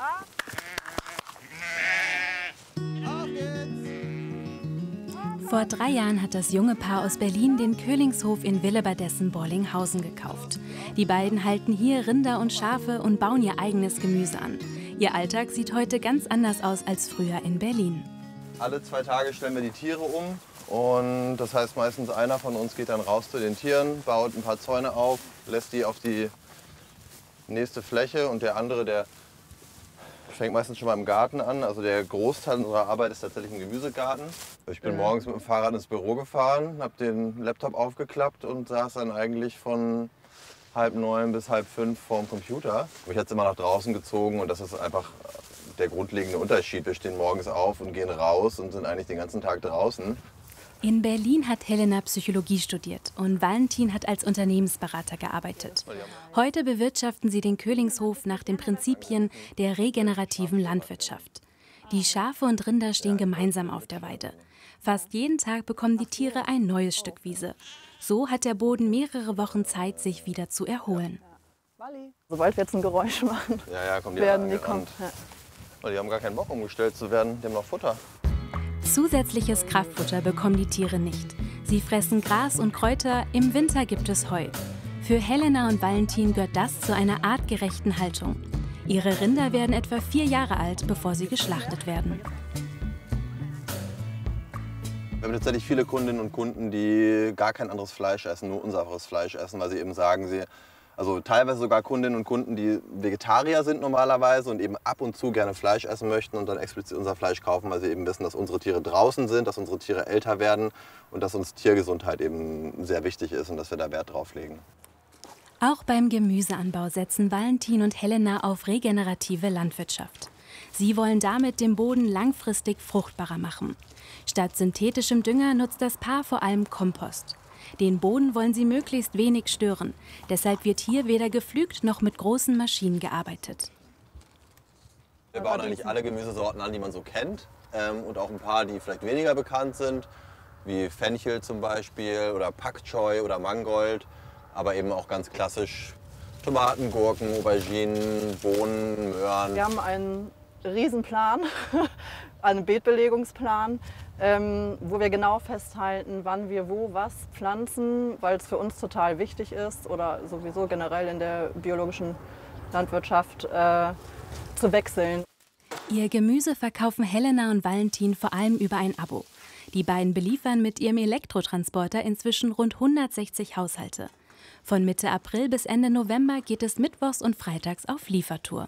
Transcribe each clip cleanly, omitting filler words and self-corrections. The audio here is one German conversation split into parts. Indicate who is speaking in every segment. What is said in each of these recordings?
Speaker 1: Vor 3 Jahren hat das junge Paar aus Berlin den Köhlingshof in Willebadessen-Bollinghausen gekauft. Die beiden halten hier Rinder und Schafe und bauen ihr eigenes Gemüse an. Ihr Alltag sieht heute ganz anders aus als früher in Berlin.
Speaker 2: Alle 2 Tage stellen wir die Tiere um. Und das heißt, meistens einer von uns geht dann raus zu den Tieren, baut ein paar Zäune auf, lässt die auf die nächste Fläche und der andere, der fängt meistens schon mal im Garten an. Also der Großteil unserer Arbeit ist tatsächlich im Gemüsegarten. Ich bin morgens mit dem Fahrrad ins Büro gefahren, habe den Laptop aufgeklappt und saß dann eigentlich von 8:30 bis 4:30 vorm Computer. Mich hat es immer nach draußen gezogen und das ist einfach der grundlegende Unterschied. Wir stehen morgens auf und gehen raus und sind eigentlich den ganzen Tag draußen.
Speaker 1: In Berlin hat Helena Psychologie studiert und Valentin hat als Unternehmensberater gearbeitet. Heute bewirtschaften sie den Köhlingshof nach den Prinzipien der regenerativen Landwirtschaft. Die Schafe und Rinder stehen gemeinsam auf der Weide. Fast jeden Tag bekommen die Tiere ein neues Stück Wiese. So hat der Boden mehrere Wochen Zeit, sich wieder zu erholen.
Speaker 3: Sobald wir jetzt ein Geräusch machen,
Speaker 2: kommen
Speaker 3: werden die kommen.
Speaker 2: Die haben gar keinen Bock, umgestellt zu werden. Die haben noch Futter.
Speaker 1: Zusätzliches Kraftfutter bekommen die Tiere nicht. Sie fressen Gras und Kräuter, im Winter gibt es Heu. Für Helena und Valentin gehört das zu einer artgerechten Haltung. Ihre Rinder werden etwa 4 Jahre alt, bevor sie geschlachtet werden.
Speaker 2: Wir haben tatsächlich viele Kundinnen und Kunden, die gar kein anderes Fleisch essen, nur unseres Fleisch essen, weil sie eben sagen, also teilweise sogar Kundinnen und Kunden, die Vegetarier sind normalerweise und eben ab und zu gerne Fleisch essen möchten und dann explizit unser Fleisch kaufen, weil sie eben wissen, dass unsere Tiere draußen sind, dass unsere Tiere älter werden und dass uns Tiergesundheit eben sehr wichtig ist und dass wir da Wert drauf legen.
Speaker 1: Auch beim Gemüseanbau setzen Valentin und Helena auf regenerative Landwirtschaft. Sie wollen damit den Boden langfristig fruchtbarer machen. Statt synthetischem Dünger nutzt das Paar vor allem Kompost. Den Boden wollen sie möglichst wenig stören. Deshalb wird hier weder gepflügt noch mit großen Maschinen gearbeitet.
Speaker 2: Wir bauen eigentlich alle Gemüsesorten an, die man so kennt. Und auch ein paar, die vielleicht weniger bekannt sind, wie Fenchel zum Beispiel oder Pak Choi oder Mangold. Aber eben auch ganz klassisch Tomaten, Gurken, Auberginen, Bohnen, Möhren.
Speaker 3: Wir haben einen Riesenplan, einen Beetbelegungsplan, wo wir genau festhalten, wann wir wo was pflanzen, weil es für uns total wichtig ist oder sowieso generell in der biologischen Landwirtschaft zu wechseln.
Speaker 1: Ihr Gemüse verkaufen Helena und Valentin vor allem über ein Abo. Die beiden beliefern mit ihrem Elektrotransporter inzwischen rund 160 Haushalte. Von Mitte April bis Ende November geht es mittwochs und freitags auf Liefertour.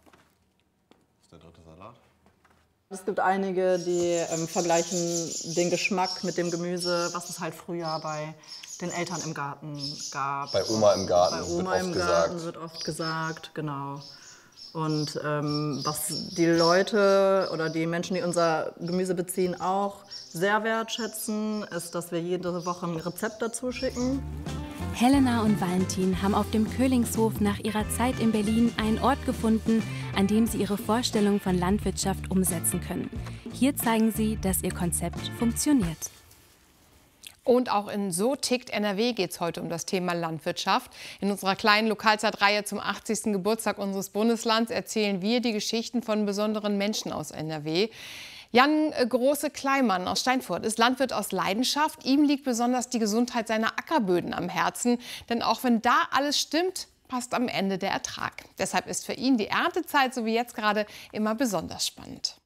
Speaker 3: Es gibt einige, die vergleichen den Geschmack mit dem Gemüse, was es halt früher bei den Eltern im Garten gab.
Speaker 2: Bei Oma im Garten,
Speaker 3: bei Oma im Garten wird oft gesagt, genau. Und was die Leute oder die Menschen, die unser Gemüse beziehen, auch sehr wertschätzen, ist, dass wir jede Woche ein Rezept dazu schicken.
Speaker 1: Helena und Valentin haben auf dem Köhlingshof nach ihrer Zeit in Berlin einen Ort gefunden, an dem sie ihre Vorstellung von Landwirtschaft umsetzen können. Hier zeigen sie, dass ihr Konzept funktioniert.
Speaker 4: Und auch in So tickt NRW geht es heute um das Thema Landwirtschaft. In unserer kleinen Lokalzeitreihe zum 80. Geburtstag unseres Bundeslands erzählen wir die Geschichten von besonderen Menschen aus NRW. Jan Große-Kleimann aus Steinfurt ist Landwirt aus Leidenschaft. Ihm liegt besonders die Gesundheit seiner Ackerböden am Herzen. Denn auch wenn da alles stimmt, passt am Ende der Ertrag. Deshalb ist für ihn die Erntezeit, so wie jetzt gerade, immer besonders spannend.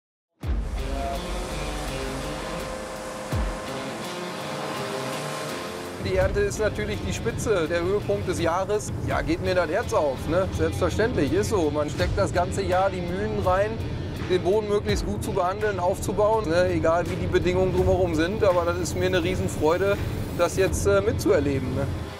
Speaker 5: Die Ernte ist natürlich die Spitze, der Höhepunkt des Jahres. Ja, geht mir das Herz auf, ne? Selbstverständlich, ist so. Man steckt das ganze Jahr die Mühen rein, den Boden möglichst gut zu behandeln, aufzubauen, ne? Egal wie die Bedingungen drumherum sind. Aber das ist mir eine Riesenfreude, das jetzt mitzuerleben. Ne?